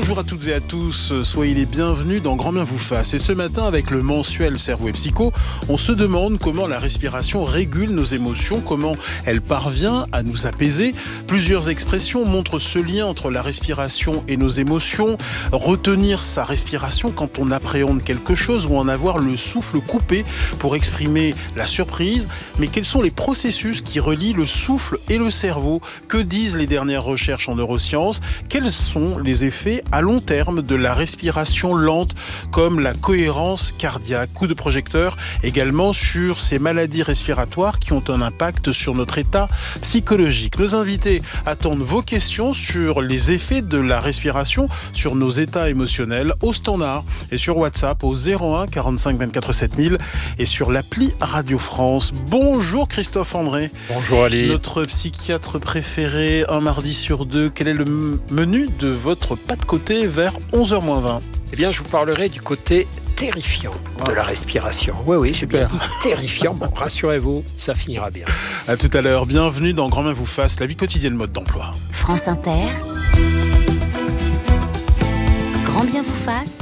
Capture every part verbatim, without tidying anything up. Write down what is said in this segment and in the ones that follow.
Bonjour à toutes et à tous, soyez les bienvenus dans Grand Bien vous fasse. Et ce matin, avec le mensuel Cerveau et Psycho, on se demande comment la respiration régule nos émotions, comment elle parvient à nous apaiser. Plusieurs expressions montrent ce lien entre la respiration et nos émotions. Retenir sa respiration quand on appréhende quelque chose ou en avoir le souffle coupé pour exprimer la surprise. Mais quels sont les processus qui relient le souffle et le cerveau? Que disent les dernières recherches en neurosciences? Quels sont les effets à long terme de la respiration lente, comme la cohérence cardiaque? Coup de projecteur également sur ces maladies respiratoires qui ont un impact sur notre état psychologique. Nos invités attendent vos questions sur les effets de la respiration sur nos états émotionnels au standard et sur WhatsApp au zéro un quarante-cinq vingt-quatre sept mille et sur l'appli Radio France. Bonjour Christophe André. Bonjour Ali. Notre psychiatre préféré, un mardi sur deux. Quel est le menu de votre pas de côté vers onze heures moins vingt? Eh bien, je vous parlerai du côté terrifiant de la respiration. Oui, oui, j'ai bien dit terrifiant. Bon, rassurez-vous, ça finira bien. À tout à l'heure. Bienvenue dans Grand Bien vous fasse, la vie quotidienne mode d'emploi. France Inter. Grand Bien vous fasse.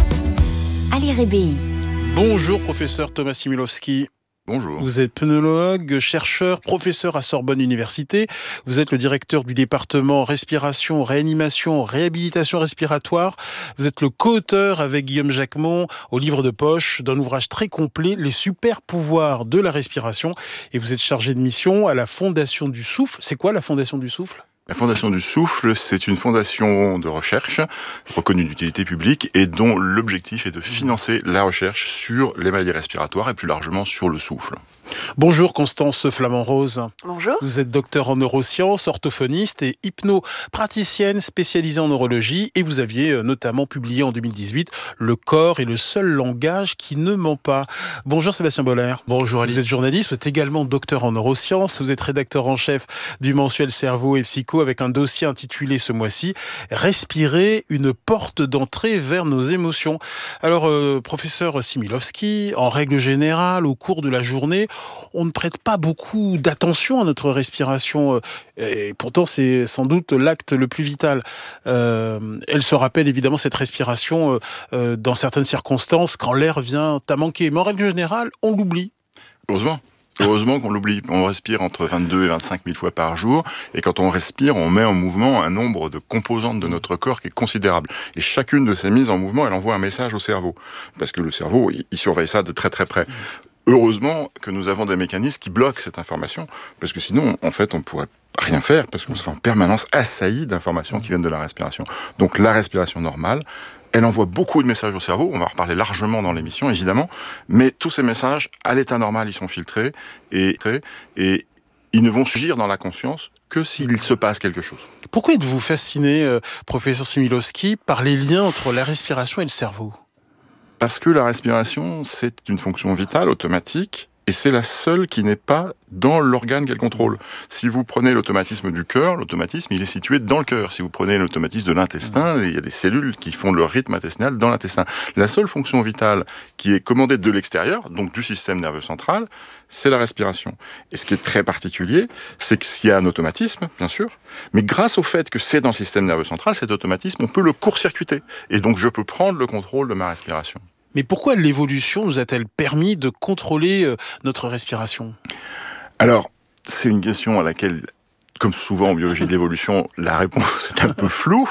Ali Rébéi. Bonjour professeur Thomas Similovski. Bonjour. Vous êtes pneumologue, chercheur, professeur à Sorbonne Université. Vous êtes le directeur du département respiration, réanimation, réhabilitation respiratoire. Vous êtes le co-auteur avec Guillaume Jacquemont au livre de poche d'un ouvrage très complet, Les super pouvoirs de la respiration. Et vous êtes chargé de mission à la Fondation du Souffle. C'est quoi la Fondation du Souffle ? La Fondation du Souffle, c'est une fondation de recherche reconnue d'utilité publique et dont l'objectif est de financer la recherche sur les maladies respiratoires et plus largement sur le souffle. Bonjour Constance Flamand-Rose. Bonjour. Vous êtes docteur en neurosciences, orthophoniste et hypnopraticienne spécialisée en neurologie et vous aviez notamment publié en deux mille dix-huit « Le corps est le seul langage qui ne ment pas ». Bonjour Sébastien Boller. Bonjour Ali. Vous êtes journaliste, vous êtes également docteur en neurosciences, vous êtes rédacteur en chef du mensuel Cerveau et Psycho avec un dossier intitulé ce mois-ci « Respirer, une porte d'entrée vers nos émotions ». Alors, euh, professeur Similovski, en règle générale, au cours de la journée, on ne prête pas beaucoup d'attention à notre respiration. Et pourtant, c'est sans doute l'acte le plus vital. Euh, elle se rappelle évidemment cette respiration euh, dans certaines circonstances, quand l'air vient à manquer. Mais en règle générale, on l'oublie. Heureusement. Heureusement qu'on l'oublie. On respire entre vingt-deux et vingt-cinq mille fois par jour. Et quand on respire, on met en mouvement un nombre de composantes de notre corps qui est considérable. Et chacune de ces mises en mouvement, elle envoie un message au cerveau. Parce que le cerveau, il surveille ça de très très près. Heureusement que nous avons des mécanismes qui bloquent cette information. Parce que sinon, en fait, on ne pourrait rien faire parce qu'on serait en permanence assailli d'informations qui viennent de la respiration. Donc la respiration normale, elle envoie beaucoup de messages au cerveau, on va en reparler largement dans l'émission évidemment, mais tous ces messages, à l'état normal, ils sont filtrés et, et ils ne vont surgir dans la conscience que s'il se passe quelque chose. Pourquoi êtes-vous fasciné, euh, professeur Similovski, par les liens entre la respiration et le cerveau ? Parce que la respiration, c'est une fonction vitale, automatique, et c'est la seule qui n'est pas dans l'organe qu'elle contrôle. Si vous prenez l'automatisme du cœur, l'automatisme, il est situé dans le cœur. Si vous prenez l'automatisme de l'intestin, il y a des cellules qui font leur rythme intestinal dans l'intestin. La seule fonction vitale qui est commandée de l'extérieur, donc du système nerveux central, c'est la respiration. Et ce qui est très particulier, c'est qu'il y a un automatisme, bien sûr, mais grâce au fait que c'est dans le système nerveux central, cet automatisme, on peut le court-circuiter. Et donc je peux prendre le contrôle de ma respiration. Mais pourquoi l'évolution nous a-t-elle permis de contrôler euh, notre respiration ? Alors, c'est une question à laquelle, comme souvent en biologie de l'évolution, la réponse est un peu floue,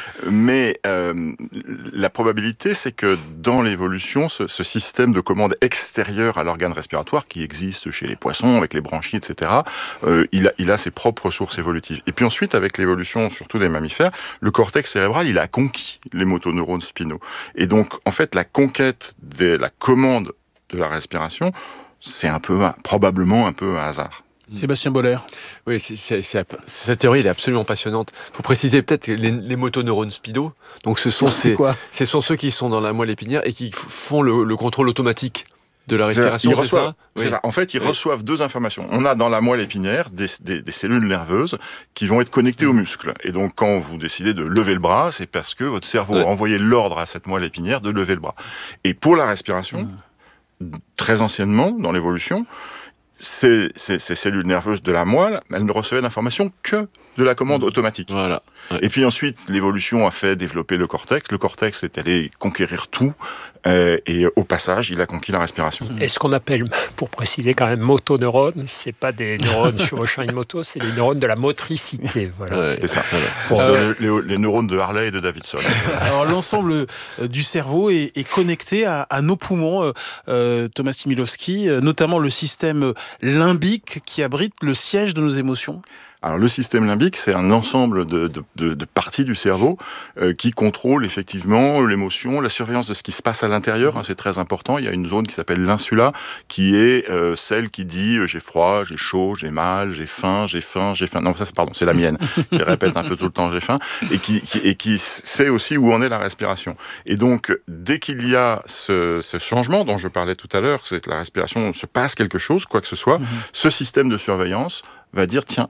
mais euh, la probabilité, c'est que dans l'évolution, ce, ce système de commande extérieur à l'organe respiratoire, qui existe chez les poissons, avec les branchies, et cetera, euh, il, a, il a ses propres sources évolutives. Et puis ensuite, avec l'évolution, surtout des mammifères, le cortex cérébral, il a conquis les motoneurones spinaux. Et donc, en fait, la conquête de la commande de la respiration, c'est un peu, probablement un peu un hasard. Sébastien Boller. Oui, c'est, c'est, c'est, cette théorie elle est absolument passionnante. Il faut préciser peut-être que les, les motoneurones spinaux, donc ce sont, ces, ce sont ceux qui sont dans la moelle épinière et qui f- font le, le contrôle automatique de la respiration, c'est, c'est, reçoivent, ça, c'est oui. ça En fait, ils oui. reçoivent deux informations. On a dans la moelle épinière des, des, des cellules nerveuses qui vont être connectées aux muscles. Et donc, quand vous décidez de lever le bras, c'est parce que votre cerveau ouais. a envoyé l'ordre à cette moelle épinière de lever le bras. Et pour la respiration, mmh. très anciennement, dans l'évolution, Ces, ces, ces cellules nerveuses de la moelle, elles ne recevaient d'informations que de la commande automatique. Voilà. Ouais. Et puis ensuite, l'évolution a fait développer le cortex. Le cortex est allé conquérir tout, euh, et au passage, il a conquis la respiration. Et ce qu'on appelle, pour préciser quand même, motoneurones, c'est pas des neurones chevauchant une moto, c'est les neurones de la motricité. Voilà. Ouais, c'est ça. Voilà. Bon. C'est euh, les, les neurones de Harley et de Davidson. Alors l'ensemble du cerveau est, est connecté à, à nos poumons, euh, Thomas Simiłowski, notamment le système limbique qui abrite le siège de nos émotions. Alors le système limbique, c'est un ensemble de, de, de, de parties du cerveau euh, qui contrôlent effectivement l'émotion, la surveillance de ce qui se passe à l'intérieur, hein, c'est très important. Il y a une zone qui s'appelle l'insula, qui est euh, celle qui dit euh, j'ai froid, j'ai chaud, j'ai mal, j'ai faim, j'ai faim, j'ai faim. Non, ça, c'est, pardon, c'est la mienne. Je répète un peu tout le temps j'ai faim, et qui, qui, et qui sait aussi où en est la respiration. Et donc, dès qu'il y a ce, ce changement dont je parlais tout à l'heure, c'est que la respiration se passe quelque chose, quoi que ce soit, mmh. ce système de surveillance va dire tiens.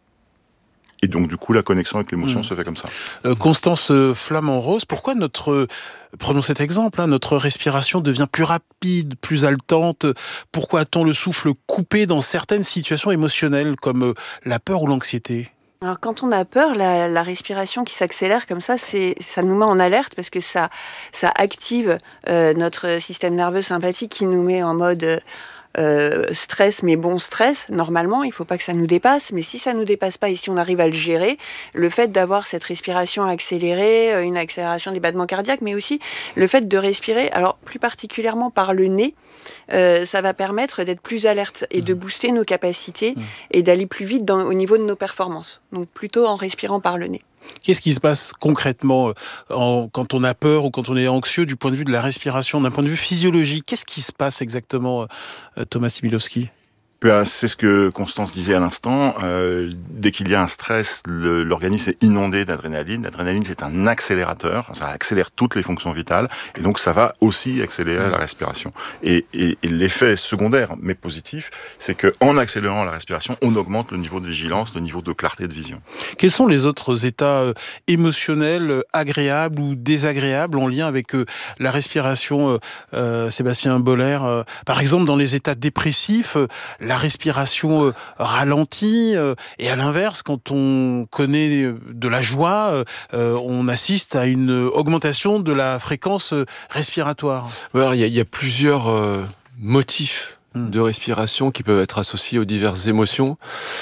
Et donc, du coup, la connexion avec l'émotion mmh. se fait comme ça. Euh, Constance Flamand-Rose, pourquoi notre, prenons cet exemple, hein, notre respiration devient plus rapide, plus haletante? Pourquoi a-t-on le souffle coupé dans certaines situations émotionnelles, comme la peur ou l'anxiété? Alors, quand on a peur, la, la respiration qui s'accélère comme ça, c'est, ça nous met en alerte parce que ça, ça active euh, notre système nerveux sympathique qui nous met en mode... Euh, stress, mais bon stress, normalement, il ne faut pas que ça nous dépasse, mais si ça ne nous dépasse pas et si on arrive à le gérer, le fait d'avoir cette respiration accélérée, une accélération des battements cardiaques, mais aussi le fait de respirer, alors plus particulièrement par le nez, euh, ça va permettre d'être plus alerte et de booster nos capacités mmh. et d'aller plus vite dans, au niveau de nos performances. Donc plutôt en respirant par le nez. Qu'est-ce qui se passe concrètement en, quand on a peur ou quand on est anxieux du point de vue de la respiration, d'un point de vue physiologique? Qu'est-ce qui se passe exactement, Thomas Simiłowski? C'est ce que Constance disait à l'instant. Euh, dès qu'il y a un stress, le, l'organisme est inondé d'adrénaline. L'adrénaline, c'est un accélérateur. Ça accélère toutes les fonctions vitales. Et donc, ça va aussi accélérer la respiration. Et, et, et l'effet secondaire, mais positif, c'est qu'en accélérant la respiration, on augmente le niveau de vigilance, le niveau de clarté de vision. Quels sont les autres états euh, émotionnels, agréables ou désagréables en lien avec euh, la respiration, euh, euh, Sébastien Boller? euh, Par exemple, dans les états dépressifs, euh, la respiration euh, ralentit, euh, et à l'inverse, quand on connaît de la joie, euh, on assiste à une augmentation de la fréquence respiratoire. Alors, il y a, il y a plusieurs euh, motifs de respiration qui peuvent être associés aux diverses émotions,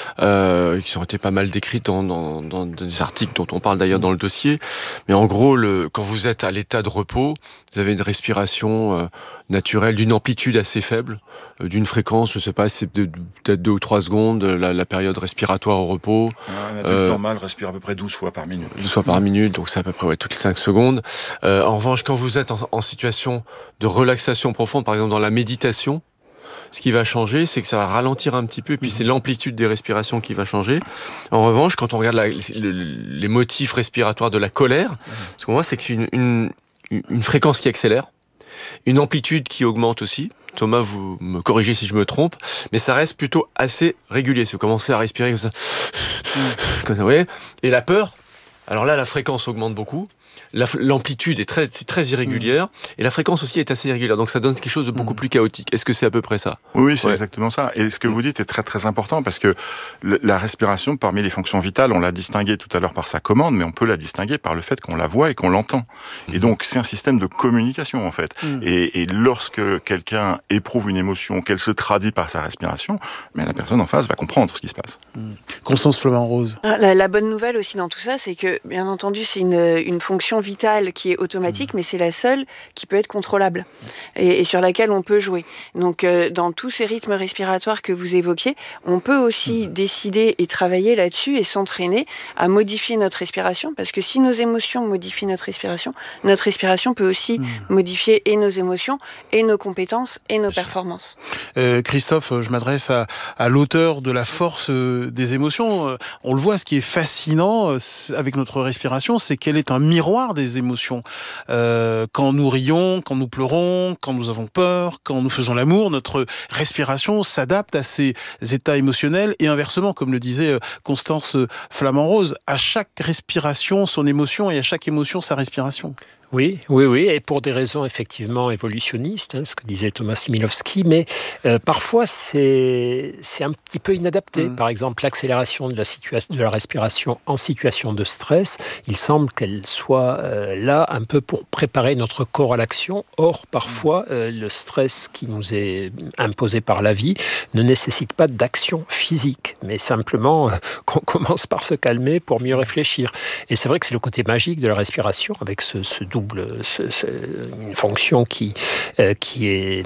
euh, qui ont été pas mal décrites dans, dans, dans des articles dont on parle d'ailleurs dans le dossier. Mais en gros, le, quand vous êtes à l'état de repos, vous avez une respiration euh, naturelle d'une amplitude assez faible, euh, d'une fréquence, je sais pas, c'est de, de, peut-être deux ou trois secondes, la, la période respiratoire au repos. Un adulte euh, normal respire à peu près douze fois par minute. douze fois par minute, donc c'est à peu près ouais, toutes les cinq secondes. Euh, en revanche, quand vous êtes en, en situation de relaxation profonde, par exemple dans la méditation, ce qui va changer, c'est que ça va ralentir un petit peu, et puis c'est l'amplitude des respirations qui va changer. En revanche, quand on regarde la, le, les motifs respiratoires de la colère, ce qu'on voit, c'est que c'est une, une, une fréquence qui accélère, une amplitude qui augmente aussi. Thomas, vous me corrigez si je me trompe, mais ça reste plutôt assez régulier. Si vous commencez à respirer comme ça, comme ça, vous voyez. Et la peur, alors là, la fréquence augmente beaucoup. La, l'amplitude est très, c'est très irrégulière, mmh. et la fréquence aussi est assez irrégulière, donc ça donne quelque chose de beaucoup mmh. plus chaotique. Est-ce que c'est à peu près ça? Oui, c'est ouais. exactement ça. Et ce que vous dites est très très important, parce que le, la respiration, parmi les fonctions vitales, on l'a distinguée tout à l'heure par sa commande, mais on peut la distinguer par le fait qu'on la voit et qu'on l'entend. Mmh. Et donc c'est un système de communication en fait. Mmh. Et, et lorsque quelqu'un éprouve une émotion, qu'elle se traduit par sa respiration, mais la personne en face va comprendre ce qui se passe. Mmh. Constance Flamand-Rose. La, la bonne nouvelle aussi dans tout ça, c'est que bien entendu c'est une, une fonction vitale qui est automatique, mmh. mais c'est la seule qui peut être contrôlable et, et sur laquelle on peut jouer. Donc, euh, dans tous ces rythmes respiratoires que vous évoquiez, on peut aussi mmh. décider et travailler là-dessus et s'entraîner à modifier notre respiration, parce que si nos émotions modifient notre respiration, notre respiration peut aussi mmh. modifier et nos émotions, et nos compétences, et nos performances. Euh, Christophe, je m'adresse à, à l'auteur de La force des émotions. On le voit, ce qui est fascinant avec notre respiration, c'est qu'elle est un miroir des émotions. Euh, quand nous rions, quand nous pleurons, quand nous avons peur, quand nous faisons l'amour, notre respiration s'adapte à ces états émotionnels, et inversement, comme le disait Constance Flamand-Rose, à chaque respiration son émotion et à chaque émotion sa respiration. Oui, oui, oui, et pour des raisons effectivement évolutionnistes, hein, ce que disait Thomas Similovski, mais euh, parfois c'est, c'est un petit peu inadapté. Mmh. Par exemple, l'accélération de la, situation, de la respiration en situation de stress, il semble qu'elle soit euh, là un peu pour préparer notre corps à l'action. Or, parfois, euh, le stress qui nous est imposé par la vie ne nécessite pas d'action physique, mais simplement euh, qu'on commence par se calmer pour mieux réfléchir. Et c'est vrai que c'est le côté magique de la respiration, avec ce, ce double C'est, c'est une fonction qui, euh, qui est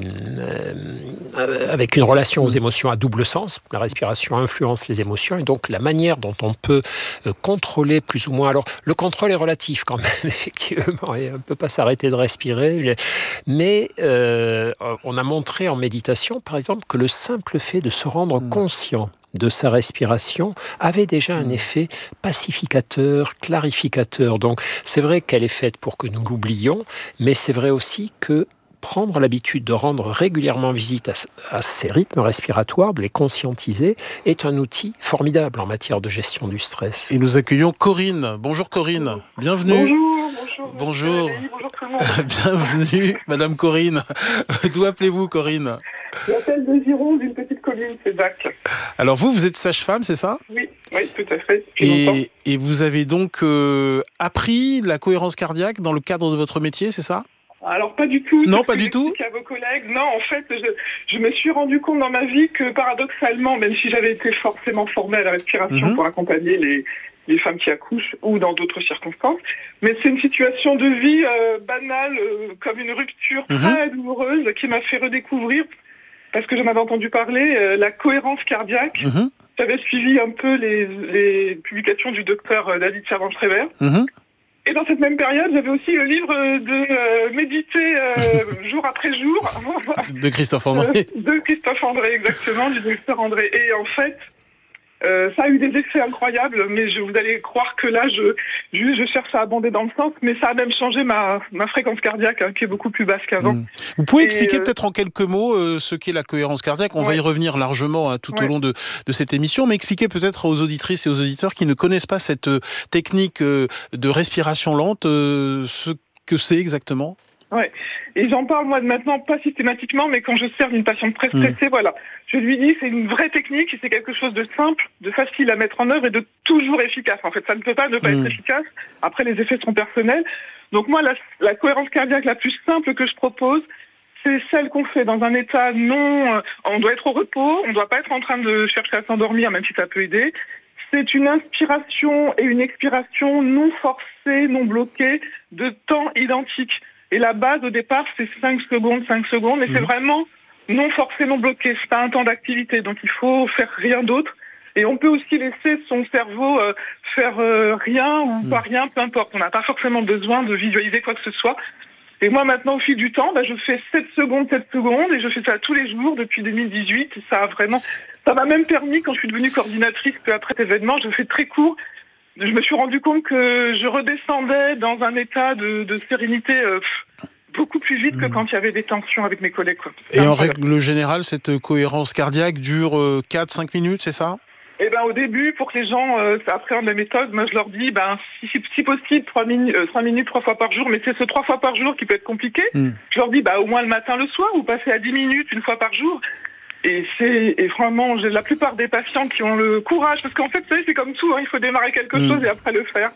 euh, avec une relation aux émotions à double sens. La respiration influence les émotions et donc la manière dont on peut euh, contrôler plus ou moins. Alors le contrôle est relatif quand même, effectivement, et on ne peut pas s'arrêter de respirer. Mais euh, on a montré en méditation, par exemple, que le simple fait de se rendre mmh. conscient de sa respiration avait déjà un effet pacificateur, clarificateur. Donc c'est vrai qu'elle est faite pour que nous l'oublions, mais c'est vrai aussi que prendre l'habitude de rendre régulièrement visite à, à ces rythmes respiratoires, de les conscientiser, est un outil formidable en matière de gestion du stress. Et nous accueillons Corinne. Bonjour Corinne, bienvenue. Bonjour, bonjour. Bonjour. Bonjour tout le monde. Bienvenue, Madame Corinne. D'où appelez-vous Corinne? J'appelle de Gironde, d'une petite commune, c'est Dac. Alors vous, vous êtes sage-femme, c'est ça? Oui, oui, tout à fait. Et, et vous avez donc euh, appris la cohérence cardiaque dans le cadre de votre métier, c'est ça? Alors pas du tout. Non, pas du tout. À vos collègues. Non, en fait, je, je me suis rendu compte dans ma vie que paradoxalement, même si j'avais été forcément formée à la respiration mmh. pour accompagner les, les femmes qui accouchent ou dans d'autres circonstances, mais c'est une situation de vie euh, banale, euh, comme une rupture mmh. très douloureuse qui m'a fait redécouvrir, parce que j'en avais entendu parler, euh, la cohérence cardiaque. Mmh. J'avais suivi un peu les, les publications du docteur David Servan-Schreiber. Mmh. Et dans cette même période, j'avais aussi le livre de euh, Méditer euh, jour après jour. De Christophe André. De, de Christophe André, exactement, du docteur André. Et en fait, euh, ça a eu des effets incroyables, mais je, vous allez croire que là, je, je, je cherche à abonder dans le sens, mais ça a même changé ma, ma fréquence cardiaque, hein, qui est beaucoup plus basse qu'avant. Mmh. Vous pouvez Et expliquer euh... peut-être en quelques mots euh, ce qu'est la cohérence cardiaque? On ouais. va y revenir largement hein, tout ouais. au long de, de cette émission, mais expliquez peut-être aux auditrices et aux auditeurs qui ne connaissent pas cette euh, technique euh, de respiration lente, euh, ce que c'est exactement. Ouais. Et j'en parle moi maintenant pas systématiquement, mais quand je sers une patiente très stressée, mmh. voilà, je lui dis c'est une vraie technique, c'est quelque chose de simple, de facile à mettre en œuvre et de toujours efficace. En fait, ça ne peut pas ne pas mmh. être efficace. Après, les effets sont personnels. Donc moi, la, la cohérence cardiaque la plus simple que je propose, c'est celle qu'on fait dans un état non, euh, on doit être au repos, on ne doit pas être en train de chercher à s'endormir, même si ça peut aider. C'est une inspiration et une expiration non forcée, non bloquée, de temps identique. Et la base, au départ, c'est cinq secondes, cinq secondes, mais mmh. c'est vraiment non forcé, non bloqué. C'est pas un temps d'activité, donc il faut faire rien d'autre. Et on peut aussi laisser son cerveau euh, faire euh, rien ou mmh. pas rien, peu importe. On n'a pas forcément besoin de visualiser quoi que ce soit. Et moi, maintenant, au fil du temps, bah, je fais sept secondes, sept secondes, et je fais ça tous les jours depuis deux mille dix-huit. Ça a vraiment, ça m'a même permis, quand je suis devenue coordinatrice, peu après cet événement, je fais très court. Je me suis rendu compte que je redescendais dans un état de, de sérénité euh, beaucoup plus vite que mmh. quand il y avait des tensions avec mes collègues. Quoi. Et en règle générale, cette cohérence cardiaque dure euh, quatre à cinq minutes, c'est ça? Eh ben, au début, pour que les gens euh, appréhendent la méthode, moi je leur dis, ben, si, si possible, trois minutes, euh, cinq minutes, trois fois par jour, mais c'est ce trois fois par jour qui peut être compliqué. Mmh. Je leur dis, bah, au moins le matin, le soir, ou passer à dix minutes une fois par jour. Et c'est et vraiment, j'ai la plupart des patients qui ont le courage, parce qu'en fait, vous savez, c'est comme tout, hein, il faut démarrer quelque mmh. chose et après le faire.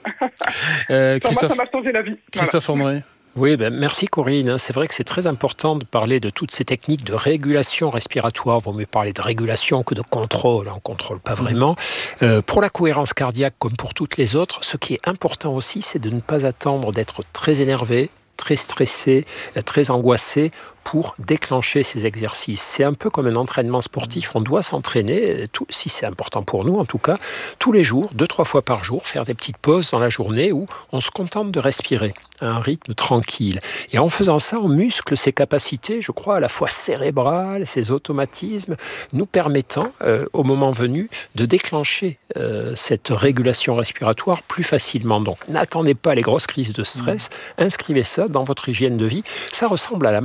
Euh, enfin, moi, ça m'a changé la vie. Christophe voilà. André. Oui, ben merci Corinne. C'est vrai que c'est très important de parler de toutes ces techniques de régulation respiratoire. Il vaut mieux parler de régulation que de contrôle. On ne contrôle pas vraiment. Mmh. Euh, pour la cohérence cardiaque, comme pour toutes les autres, ce qui est important aussi, c'est de ne pas attendre d'être très énervé, très stressé, très angoissé pour déclencher ces exercices. C'est un peu comme un entraînement sportif. On doit s'entraîner, tout, si c'est important pour nous en tout cas, tous les jours, deux, trois fois par jour, faire des petites pauses dans la journée où on se contente de respirer à un rythme tranquille. Et en faisant ça, on muscle ses capacités, je crois, à la fois cérébrales, ses automatismes, nous permettant, euh, au moment venu, de déclencher euh, cette régulation respiratoire plus facilement. Donc, n'attendez pas les grosses crises de stress, mmh. inscrivez ça dans votre hygiène de vie. Ça ressemble à la marche, hein.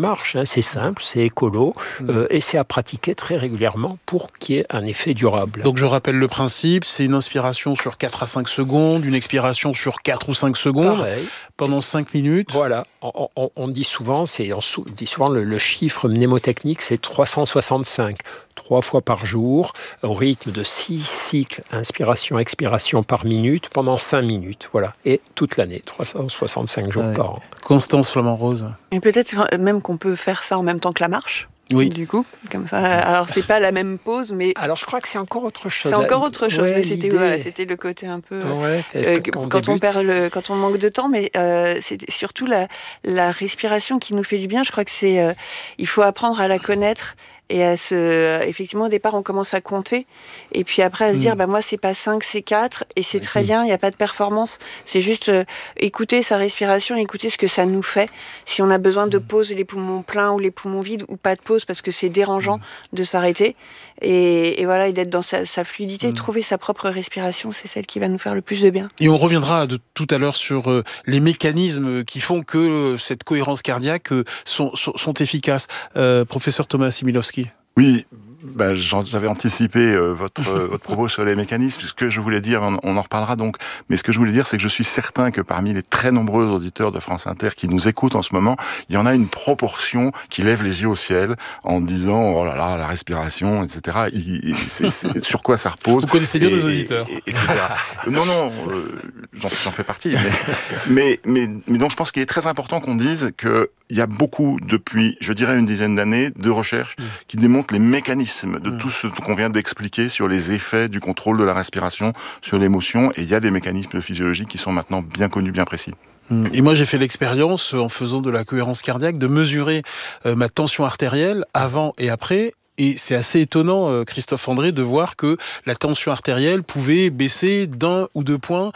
c'est simple, c'est écolo mmh. euh, et c'est à pratiquer très régulièrement pour qu'il y ait un effet durable. Donc je rappelle le principe, c'est une inspiration sur quatre à cinq secondes, une expiration sur quatre ou cinq secondes, Pareil. pendant cinq minutes. Voilà, on, on, on dit souvent, c'est, on dit souvent le, le chiffre mnémotechnique, c'est trois cent soixante-cinq. Trois fois par jour, au rythme de six cycles, inspiration, expiration par minute, pendant cinq minutes. Voilà. Et toute l'année, trois cent soixante-cinq jours ouais. par an. Constance Flamand-Rose. Et peut-être même qu'on peut faire ça en même temps que la marche. Oui. Du coup, comme ça. Alors, c'est pas la même pause, mais. Alors, je crois que c'est encore autre chose. C'est encore autre chose, ouais, mais c'était, voilà, c'était le côté un peu. Ouais, euh, quand on perd le, quand on manque de temps, mais euh, c'est surtout la, la respiration qui nous fait du bien. Je crois que c'est. Euh, il faut apprendre à la connaître. Et à se, effectivement, au départ, on commence à compter. Et puis après, à se mmh. dire, bah, moi, c'est pas cinq, c'est quatre. Et c'est mmh. très bien, il n'y a pas de performance. C'est juste euh, écouter sa respiration, écouter ce que ça nous fait. Si on a besoin de pause, les poumons pleins ou les poumons vides, ou pas de pause, parce que c'est dérangeant mmh. de s'arrêter. Et, et voilà, et d'être dans sa, sa fluidité. Mmh. Trouver sa propre respiration, c'est celle qui va nous faire le plus de bien. Et on reviendra de, tout à l'heure sur euh, les mécanismes qui font que euh, cette cohérence cardiaque euh, sont, sont, sont efficaces. Euh, professeur Thomas Similovski. Oui, bah, j'avais anticipé euh, votre, euh, votre propos sur les mécanismes. Ce que je voulais dire, on, on en reparlera donc, mais ce que je voulais dire, c'est que je suis certain que parmi les très nombreux auditeurs de France Inter qui nous écoutent en ce moment, il y en a une proportion qui lève les yeux au ciel en disant « Oh là là, la respiration, et cetera Il, c'est, c'est, sur quoi ça repose ?» Vous connaissez bien et, nos auditeurs. Et, et, et non, non, euh, j'en, j'en fais partie. Mais, mais, mais, mais donc je pense qu'il est très important qu'on dise que il y a beaucoup, depuis, je dirais, une dizaine d'années, de recherches mmh. qui démontrent les mécanismes de mmh. tout ce qu'on vient d'expliquer sur les effets du contrôle de la respiration, sur l'émotion. Et il y a des mécanismes physiologiques qui sont maintenant bien connus, bien précis. Et moi, j'ai fait l'expérience, en faisant de la cohérence cardiaque, de mesurer euh, ma tension artérielle avant et après. Et c'est assez étonnant, Christophe André, de voir que la tension artérielle pouvait baisser d'un ou deux points.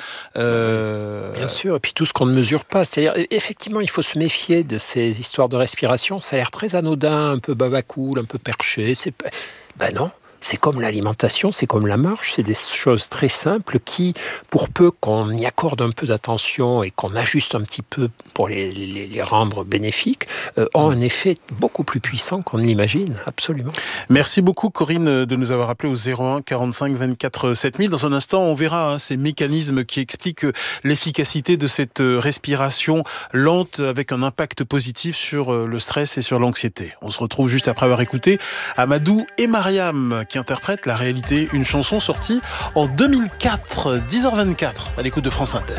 Euh... Bien sûr, et puis tout ce qu'on ne mesure pas. C'est-à-dire, effectivement, il faut se méfier de ces histoires de respiration. Ça a l'air très anodin, un peu babacool, un peu perché. C'est... Ben non. C'est comme l'alimentation, c'est comme la marche, c'est des choses très simples qui, pour peu qu'on y accorde un peu d'attention et qu'on ajuste un petit peu pour les, les, les rendre bénéfiques, euh, ont un effet beaucoup plus puissant qu'on ne l'imagine, absolument. Merci beaucoup Corinne de nous avoir appelé au zéro un quarante-cinq vingt-quatre sept mille. Dans un instant, on verra hein, ces mécanismes qui expliquent l'efficacité de cette respiration lente avec un impact positif sur le stress et sur l'anxiété. On se retrouve juste après avoir écouté Amadou et Mariam qui interprète La Réalité, une chanson sortie en deux mille quatre, dix heures vingt-quatre, à l'écoute de France Inter.